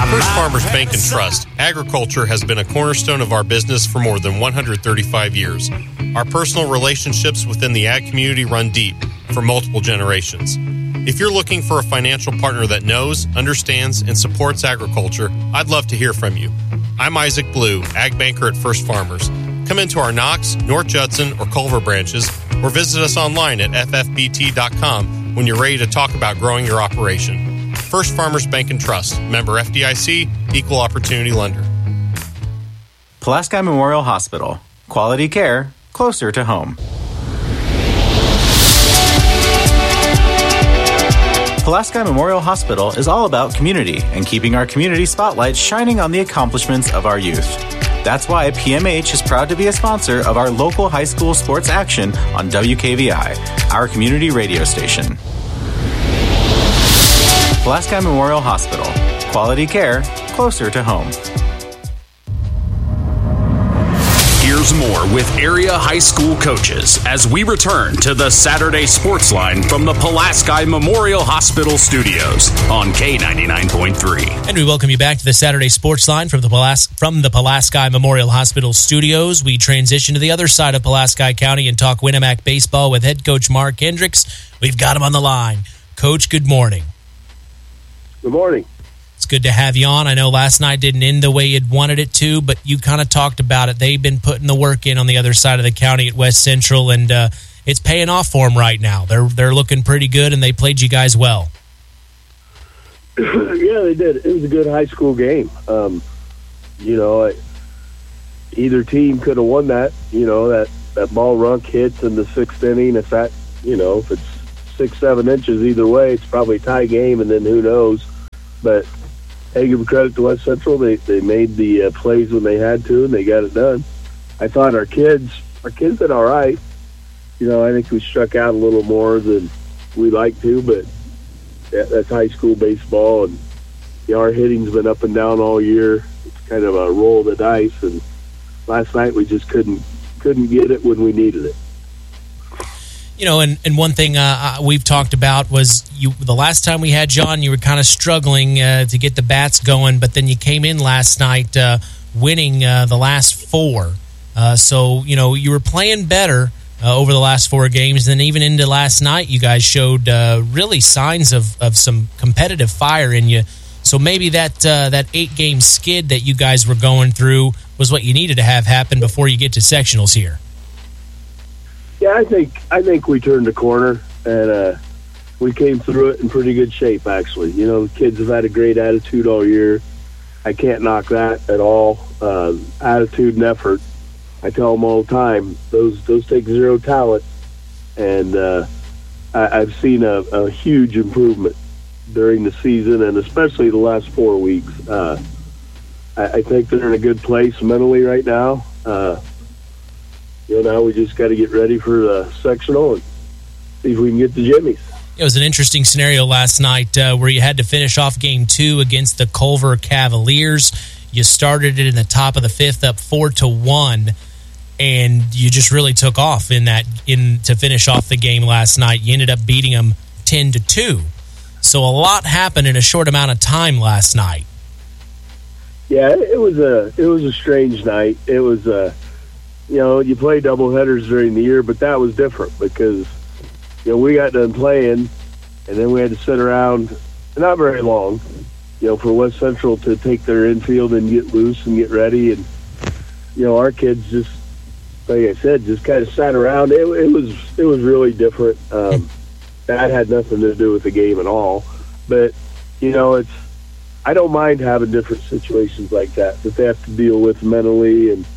First Farmers Bank and Trust, agriculture has been a cornerstone of our business for more than 135 years. Our personal relationships within the ag community run deep for multiple generations. If you're looking for a financial partner that knows, understands, and supports agriculture, I'd love to hear from you. I'm Isaac Blue, Ag Banker at First Farmers. Come into our Knox, North Judson, or Culver branches, or visit us online at ffbt.com when you're ready to talk about growing your operation. First Farmers Bank and Trust, member FDIC, equal opportunity lender. Pulaski Memorial Hospital. Quality care, closer to home. Pulaski Memorial Hospital is all about community and keeping our community spotlight shining on the accomplishments of our youth. That's why PMH is proud to be a sponsor of our local high school sports action on WKVI, our community radio station. Pulaski Memorial Hospital. Quality care, closer to home. Here's more with area high school coaches as we return to the Saturday Sports Line from the Pulaski Memorial Hospital Studios on K99.3. And we welcome you back to the Saturday Sports Line from the Pulaski Memorial Hospital Studios. We transition to the other side of Pulaski County and talk Winnemac baseball with head coach Mark Hendricks. We've got him on the line. Coach, good morning. Good morning. It's good to have you on. I know last night didn't end the way you'd wanted it to, but you kind of talked about it. They've been putting the work in on the other side of the county at West Central, and it's paying off for them right now. They're looking pretty good, and they played you guys well. Yeah, they did. It was a good high school game. Either team could have won that. That ball Runk hits in the sixth inning. If it's 6-7 inches either way, it's probably a tie game, and then who knows. But hey, give credit to West Central. They made the plays when they had to, and they got it done. I thought our kids did all right. I think we struck out a little more than we like to, but that's high school baseball, and our hitting's been up and down all year. It's kind of a roll of the dice, and last night we just couldn't get it when we needed it. And one thing we've talked about was the last time we had John, you were kind of struggling to get the bats going, but then you came in last night winning the last four. So you were playing better over the last four games. Then even into last night, you guys showed really signs of some competitive fire in you. So maybe that 8-game skid that you guys were going through was what you needed to have happen before you get to sectionals here. Yeah, I think we turned the corner, and we came through it in pretty good shape, actually. The kids have had a great attitude all year. I can't knock that at all. Attitude and effort. I tell them all the time, those take zero talent, and I've seen a huge improvement during the season, and especially the last 4 weeks. I think they're in a good place mentally right now. Now we just got to get ready for the sectional and see if we can get the Jimmies. It was an interesting scenario last night where you had to finish off Game 2 against the Culver Cavaliers. You started it in the top of the fifth, up 4-1, and you just really took off to finish off the game last night. You ended up beating them 10-2. So a lot happened in a short amount of time last night. Yeah, it was a strange night. It was you play doubleheaders during the year, but that was different because, we got done playing, and then we had to sit around, not very long, for West Central to take their infield and get loose and get ready. And, our kids just, like I said, just kind of sat around. It was really different. That had nothing to do with the game at all. But, I don't mind having different situations like that they have to deal with mentally. And,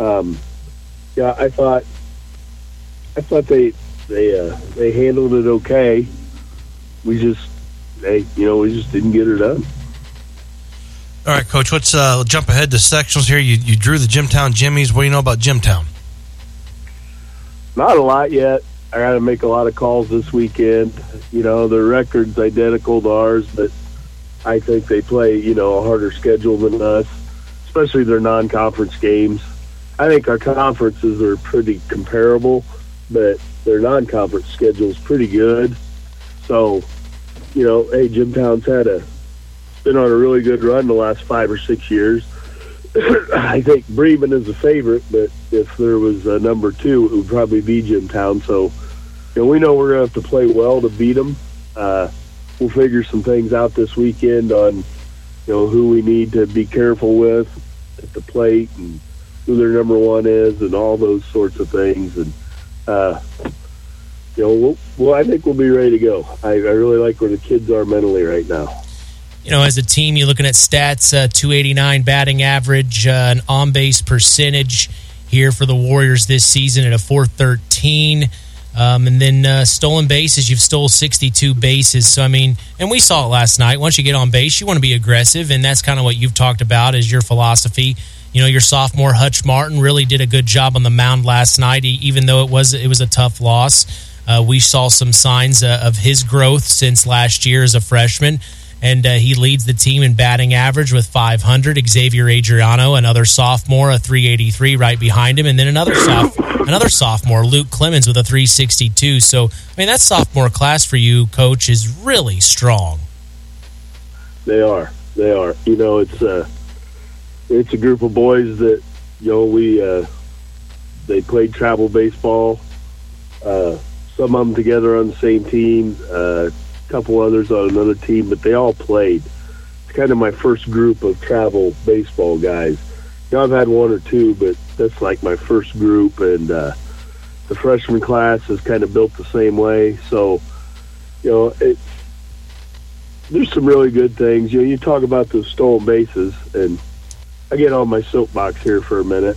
I thought they handled it okay. We just didn't get her done. All right, Coach, let's jump ahead to sectionals here. You drew the Jimtown Jimmies. What do you know about Jimtown? Not a lot yet. I got to make a lot of calls this weekend. Their record's identical to ours, but I think they play, a harder schedule than us, especially their non-conference games. I think our conferences are pretty comparable, but their non-conference schedule is pretty good. So, hey, Jimtown's had a been on a really good run the last 5 or 6 years. I think Bremen is a favorite, but if there was a number 2, it would probably be Jimtown. So, we know we're going to have to play well to beat them. We'll figure some things out this weekend on, who we need to be careful with at the plate and who their number 1 is and all those sorts of things. And, I think we'll be ready to go. I really like where the kids are mentally right now. As a team, you're looking at stats, 289 batting average, an on-base percentage here for the Warriors this season at a .413. And then stolen bases, you've stole 62 bases. So, and we saw it last night. Once you get on base, you want to be aggressive, and that's kind of what you've talked about is your philosophy. Your sophomore, Hutch Martin, really did a good job on the mound last night, even though it was a tough loss. We saw some signs of his growth since last year as a freshman. And he leads the team in batting average with 500. Xavier Adriano, another sophomore, a 383 right behind him. And then another sophomore, Luke Clemens, with a 362. So, that sophomore class for you, Coach, is really strong. They are. It's a group of boys that, they played travel baseball. Some of them together on the same team. Couple others on another team, but they all played. It's kind of my first group of travel baseball guys. I've had 1 or 2, but that's like my first group, and the freshman class is kind of built the same way. So, there's some really good things. You talk about those stolen bases, and I get on my soapbox here for a minute.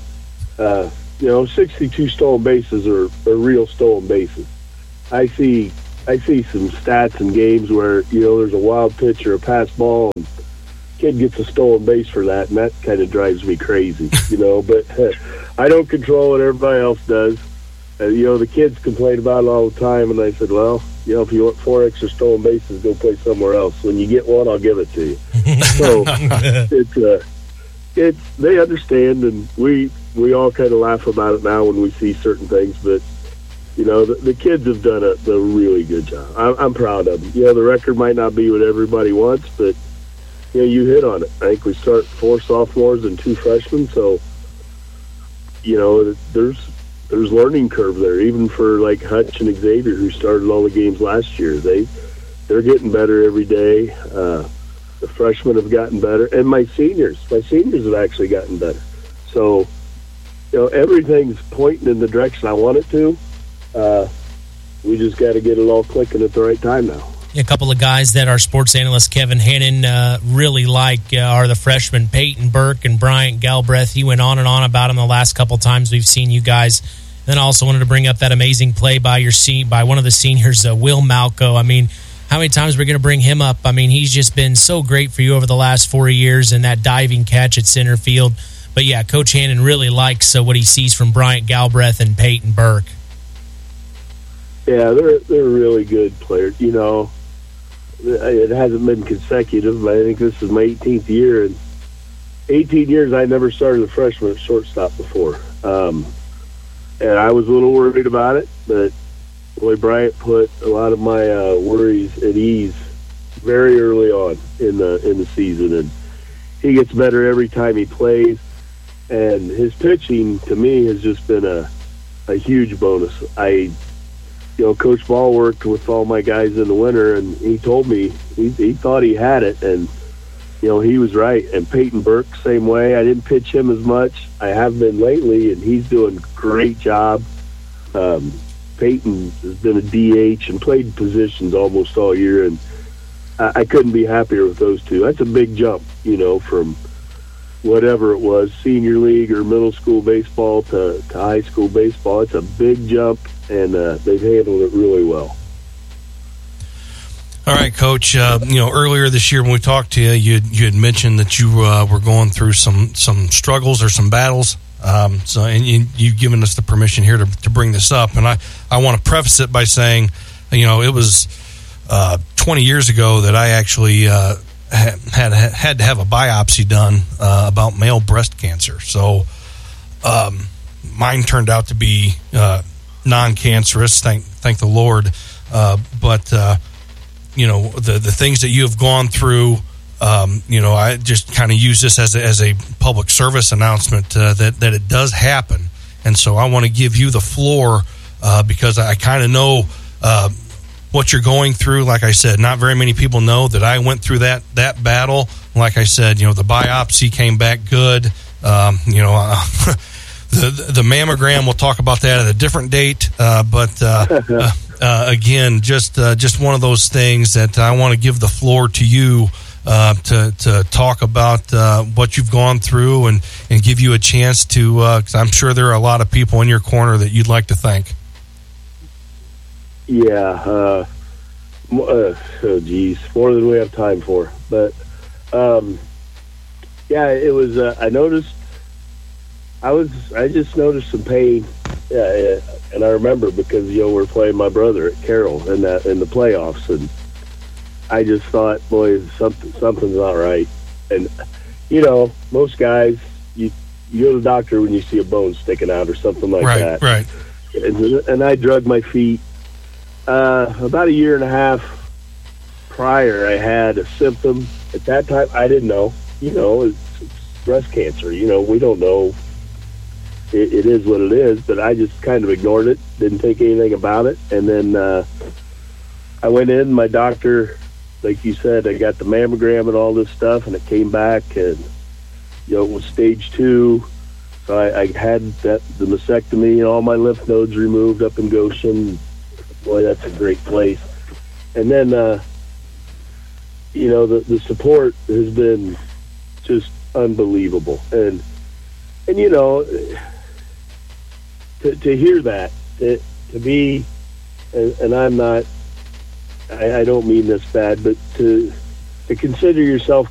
62 stolen bases are real stolen bases. I see some stats in games where, there's a wild pitch or a pass ball and kid gets a stolen base for that, and that kind of drives me crazy, But I don't control it. Everybody else does. The kids complain about it all the time, and I said, well, if you want 4 extra stolen bases, go play somewhere else. When you get one, I'll give it to you. So they understand, and we all kind of laugh about it now when we see certain things, but the kids have done a really good job. I'm proud of them. The record might not be what everybody wants, but, you hit on it. I think we start 4 sophomores and 2 freshmen, so, there's learning curve there, even for, like, Hutch and Xavier, who started all the games last year. They're getting better every day. The freshmen have gotten better, and my seniors have actually gotten better. So, everything's pointing in the direction I want it to. We just got to get it all clicking at the right time now. A couple of guys that our sports analyst Kevin Hannon really like are the freshmen Peyton Burke and Bryant Galbraith. He went on and on about them the last couple times we've seen you guys. Then I also wanted to bring up that amazing play by one of the seniors, Will Malco. How many times are we going to bring him up? He's just been so great for you over the last 4 years, and that diving catch at center field. But yeah, Coach Hannon really likes what he sees from Bryant Galbraith and Peyton Burke. Yeah, they're really good players. It hasn't been consecutive, but I think this is my 18th year. And 18 years, I never started a freshman at shortstop before. And I was a little worried about it, but boy, Bryant put a lot of my worries at ease very early on in the season, and he gets better every time he plays. And his pitching, to me, has just been a huge bonus. Coach Ball worked with all my guys in the winter, and he told me he thought he had it, and he was right. And Peyton Burke, same way. I didn't pitch him as much. I have been lately, and he's doing a great job. Peyton has been a DH and played positions almost all year, and I couldn't be happier with those two. That's a big jump, from whatever it was, senior league or middle school baseball to high school baseball. It's a big jump, and they've handled it really well. All right, Coach. Earlier this year when we talked to you, you had mentioned that you were going through some struggles or some battles. And you've given us the permission here to bring this up, and I want to preface it by saying, it was 20 years ago that I actually had to have a biopsy done about male breast cancer. So mine turned out to be non-cancerous, thank the Lord. But the things that you have gone through I just kind of use this as a public service announcement that it does happen. And so I want to give you the floor because I kind of know what you're going through. Like I said, not very many people know that I went through that battle. Like I said, the biopsy came back good. The mammogram, we'll talk about that at a different date. But again, just one of those things that I want to give the floor to you to talk about what you've gone through and give you a chance to, because I'm sure there are a lot of people in your corner that you'd like to thank. Yeah. More than we have time for. But, it was, I just noticed some pain. And I remember because, we're playing my brother at Carroll in the playoffs, and I just thought, boy, something's not right. And, most guys, you go to the doctor when you see a bone sticking out or something like that. Right. And I drug my feet. About a year and a half prior, I had a symptom. At that time, I didn't know. It's breast cancer. We don't know. It is what it is, but I just kind of ignored it, didn't think anything about it. And then I went in, my doctor, like you said, I got the mammogram and all this stuff, and it came back, and it was stage 2. So I had the mastectomy and all my lymph nodes removed up in Goshen. Boy, that's a great place. And then, the support has been just unbelievable. And to hear that, to be, and I'm not, I don't mean this bad, but to consider yourself